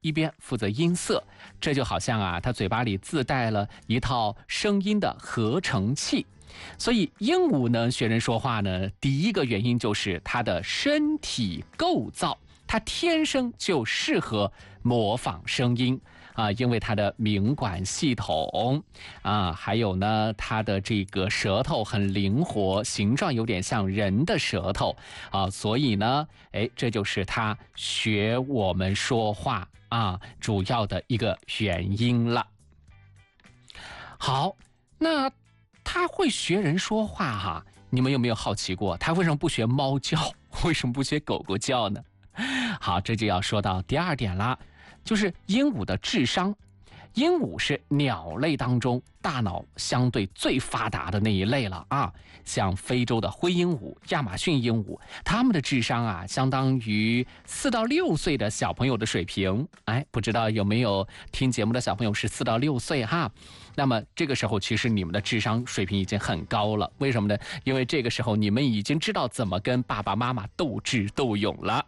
一边负责音色。这就好像啊，它嘴巴里自带了一套声音的合成器。所以鹦鹉呢学人说话呢，第一个原因就是它的身体构造，它天生就适合模仿声音啊，因为它的鸣管系统啊，还有呢它的这个舌头很灵活，形状有点像人的舌头啊，所以呢，这就是它学我们说话啊主要的一个原因了。好，那他会学人说话哈，你们有没有好奇过，他为什么不学猫叫，为什么不学狗狗叫呢？好，这就要说到第二点了，就是鹦鹉的智商。鹦鹉是鸟类当中大脑相对最发达的那一类了啊，像非洲的灰鹦鹉、亚马逊鹦鹉，它们的智商啊，相当于4到6岁的小朋友的水平。不知道有没有听节目的小朋友是4到6岁哈？那么这个时候，其实你们的智商水平已经很高了。为什么呢？因为这个时候你们已经知道怎么跟爸爸妈妈斗智斗勇了。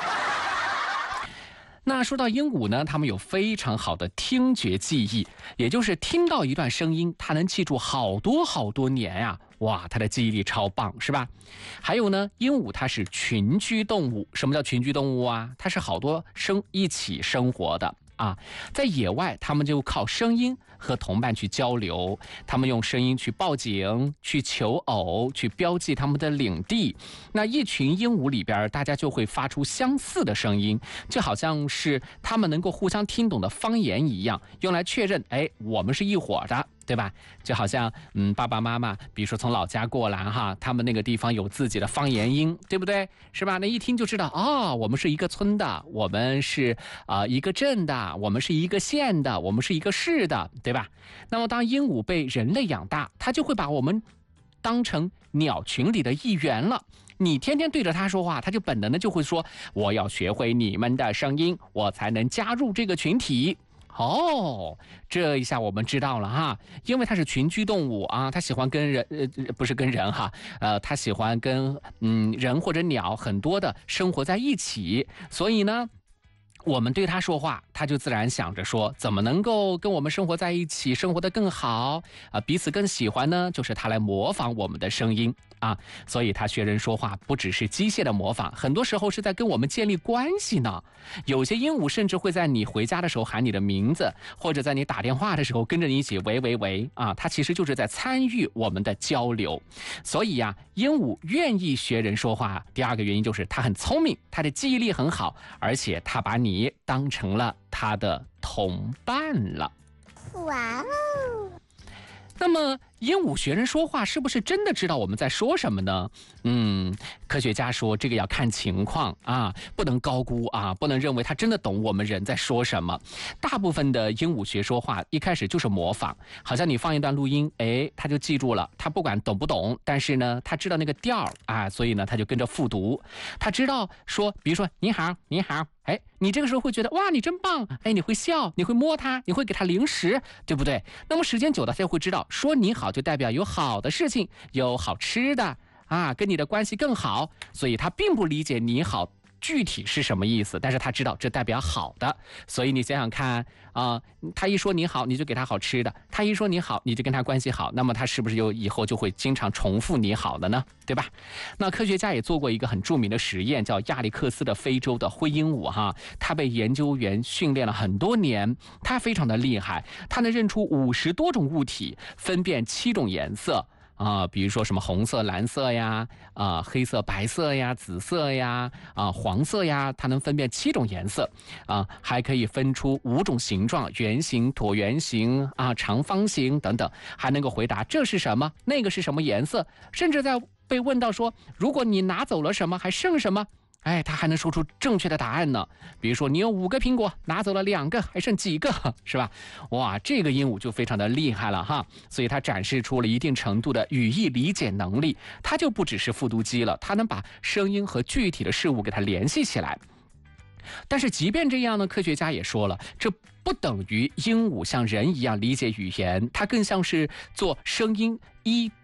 那说到鹦鹉呢，它们有非常好的听觉记忆，也就是听到一段声音，它能记住好多好多年呀！哇，它的记忆力超棒，是吧？还有呢，鹦鹉它是群居动物。什么叫群居动物啊？它是好多一起生活的啊，在野外它们就靠声音和同伴去交流，他们用声音去报警、去求偶、去标记他们的领地。那一群鹦鹉里边，大家就会发出相似的声音，就好像是他们能够互相听懂的方言一样，用来确认，我们是一伙的。对吧？就好像爸爸妈妈，比如说从老家过来哈，他们那个地方有自己的方言音，对不对？是吧？那一听就知道我们是一个村的，我们是一个镇的，我们是一个县的，我们是一个市的，对吧？那么当鹦鹉被人类养大，它就会把我们当成鸟群里的一员了。你天天对着它说话，它就本能的就会说，我要学会你们的声音，我才能加入这个群体。这一下我们知道了哈，因为它是群居动物啊，它喜欢跟人不是跟人哈，它喜欢跟人或者鸟很多的生活在一起，所以呢，我们对他说话，他就自然想着说，怎么能够跟我们生活在一起，生活得更好彼此更喜欢呢？就是他来模仿我们的声音啊，所以他学人说话不只是机械的模仿，很多时候是在跟我们建立关系呢。有些鹦鹉甚至会在你回家的时候喊你的名字，或者在你打电话的时候跟着你一起喂喂喂啊，它其实就是在参与我们的交流。所以呀，鹦鹉愿意学人说话，第二个原因就是它很聪明，它的记忆力很好，而且它把你当成了它的同伴了。哇哦！那么鹦鹉学人说话是不是真的知道我们在说什么呢？科学家说这个要看情况啊，不能高估啊，不能认为他真的懂我们人在说什么。大部分的鹦鹉学说话一开始就是模仿，好像你放一段录音，他就记住了，他不管懂不懂，但是呢，他知道那个调啊，所以呢，他就跟着复读。他知道说，比如说你好，你好。你这个时候会觉得哇，你真棒！你会笑，你会摸它，你会给它零食，对不对？那么时间久了，他就会知道，说你好就代表有好的事情，有好吃的啊，跟你的关系更好，所以他并不理解你好具体是什么意思，但是他知道这代表好的。所以你想想看他一说你好，你就给他好吃的；他一说你好，你就跟他关系好，那么他是不是以后就会经常重复你好的呢？对吧？那科学家也做过一个很著名的实验，叫亚历克斯的非洲的灰鹦鹉哈，他被研究员训练了很多年，他非常的厉害，他能认出50多种物体，分辨7种颜色。比如说什么红色、蓝色呀，黑色、白色呀，紫色呀，黄色呀，它能分辨7种颜色，还可以分出5种形状：圆形、椭圆形长方形等等，还能够回答这是什么，那个是什么颜色，甚至在被问到说，如果你拿走了什么，还剩什么？他还能说出正确的答案呢。比如说，你有5个苹果，拿走了2个，还剩几个，是吧？哇，这个鹦鹉就非常的厉害了哈。所以它展示出了一定程度的语义理解能力，它就不只是复读机了，它能把声音和具体的事物给它联系起来。但是即便这样呢，科学家也说了，这不等于鹦鹉像人一样理解语言，它更像是做声音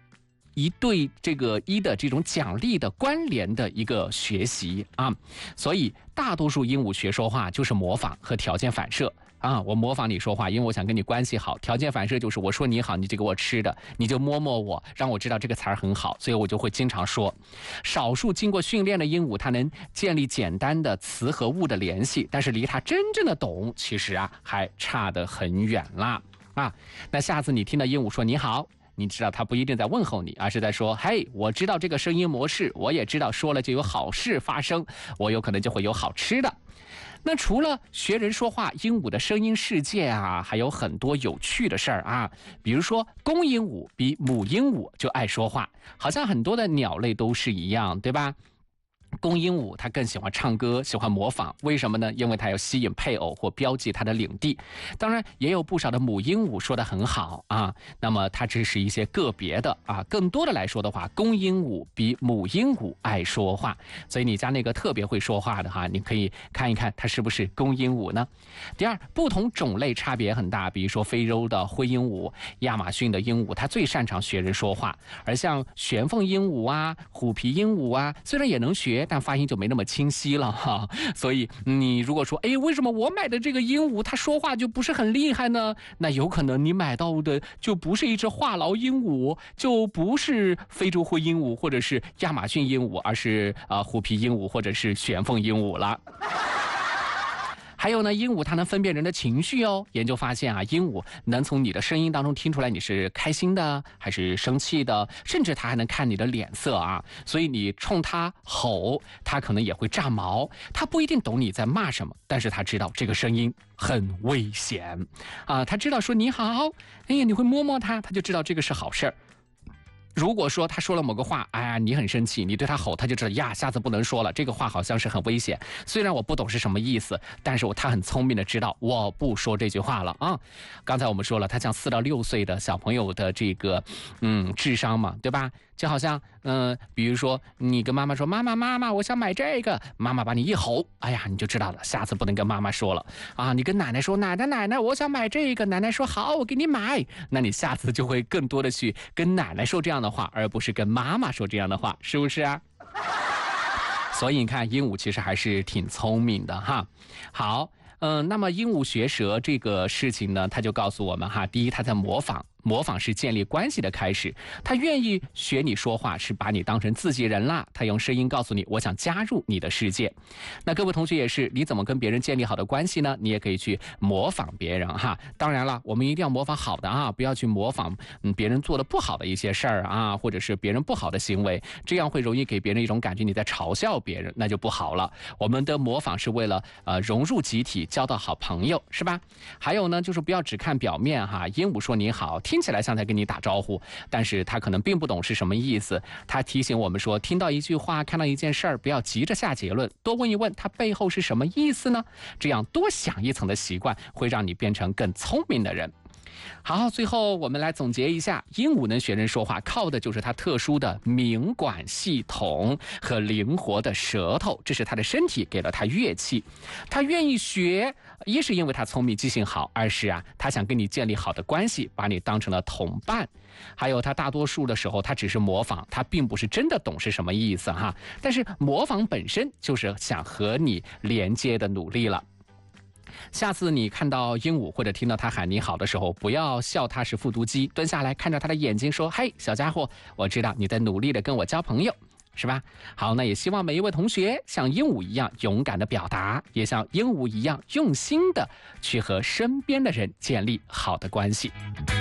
一对这个一的这种奖励的关联的一个学习啊。所以大多数鹦鹉学说话就是模仿和条件反射。我模仿你说话，因为我想跟你关系好。条件反射就是我说你好，你就给我吃的，你就摸摸我，让我知道这个词儿很好，所以我就会经常说。少数经过训练的鹦鹉，它能建立简单的词和物的联系，但是离它真正的懂，其实还差得很远啦。那下次你听到鹦鹉说你好，你知道它不一定在问候你，而是在说，嘿，我知道这个声音模式，我也知道说了就有好事发生，我有可能就会有好吃的。那除了学人说话，鹦鹉的声音世界还有很多有趣的事儿比如说公鹦鹉比母鹦鹉就爱说话，好像很多的鸟类都是一样，对吧？公鹦鹉它更喜欢唱歌，喜欢模仿，为什么呢？因为它要吸引配偶或标记它的领地。当然也有不少的母鹦鹉说得很好那么它只是一些个别的更多的来说的话，公鹦鹉比母鹦鹉爱说话。所以你家那个特别会说话的你可以看一看它是不是公鹦鹉呢？第二，不同种类差别很大，比如说非洲的灰鹦鹉、亚马逊的鹦鹉，它最擅长学人说话。而像玄凤鹦鹉虎皮鹦鹉虽然也能学，但发音就没那么清晰了所以你如果说为什么我买的这个鹦鹉它说话就不是很厉害呢？那有可能你买到的就不是一只话痨鹦鹉，就不是非洲灰鹦鹉或者是亚马逊鹦鹉，而是虎皮鹦鹉或者是玄凤鹦鹉了。还有呢，鹦鹉它能分辨人的情绪哦。研究发现鹦鹉能从你的声音当中听出来你是开心的还是生气的，甚至它还能看你的脸色所以你冲它吼，它可能也会炸毛。它不一定懂你在骂什么，但是它知道这个声音很危险它知道说你好，你会摸摸它，它就知道这个是好事儿。如果说他说了某个话，你很生气，你对他吼，他就知道下次不能说了，这个话好像是很危险。虽然我不懂是什么意思，但是他很聪明的知道我不说这句话了刚才我们说了，他像4到6岁的小朋友的这个智商嘛，对吧？就好像比如说你跟妈妈说，妈妈我想买这个，妈妈把你一吼，你就知道了，下次不能跟妈妈说了你跟奶奶说，奶奶我想买这个，奶奶说好，我给你买，那你下次就会更多的去跟奶奶说这样的话，而不是跟妈妈说这样的话，是不是所以你看鹦鹉其实还是挺聪明的好，那么鹦鹉学舌这个事情呢，它就告诉我们第一，它在模仿是建立关系的开始，他愿意学你说话是把你当成自己人啦，他用声音告诉你我想加入你的世界。那各位同学也是，你怎么跟别人建立好的关系呢？你也可以去模仿别人当然了，我们一定要模仿好的不要去模仿别人做的不好的一些事儿或者是别人不好的行为，这样会容易给别人一种感觉你在嘲笑别人，那就不好了。我们的模仿是为了融入集体，交到好朋友，是吧？还有呢，就是不要只看表面鹦鹉说你好，听起来像在跟你打招呼，但是他可能并不懂是什么意思。他提醒我们说，听到一句话，看到一件事儿，不要急着下结论，多问一问它背后是什么意思呢？这样多想一层的习惯，会让你变成更聪明的人。好，最后我们来总结一下，鹦鹉能学人说话，靠的就是它特殊的鸣管系统和灵活的舌头，这是它的身体给了它乐器。它愿意学，一是因为它聪明记性好，二是它想跟你建立好的关系，把你当成了同伴。还有它大多数的时候，它只是模仿，它并不是真的懂是什么意思但是模仿本身就是想和你连接的努力了。下次你看到鹦鹉或者听到它喊你好的时候，不要笑它是复读机，蹲下来看着它的眼睛说，嘿，小家伙，我知道你在努力的跟我交朋友，是吧？好，那也希望每一位同学像鹦鹉一样勇敢的表达，也像鹦鹉一样用心的去和身边的人建立好的关系。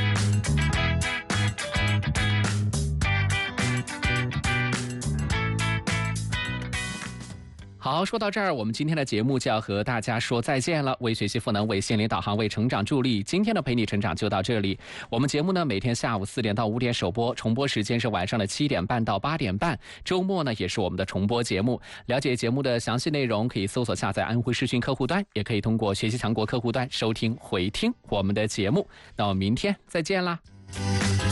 好，说到这儿，我们今天的节目就要和大家说再见了。为学习赋能，为心灵导航，为成长助力。今天的陪你成长就到这里。我们节目呢，每天下午4点到5点首播，重播时间是晚上的7点半到8点半。周末呢，也是我们的重播节目。了解节目的详细内容，可以搜索下载安徽视讯客户端，也可以通过学习强国客户端收听回听我们的节目。那我们明天再见啦。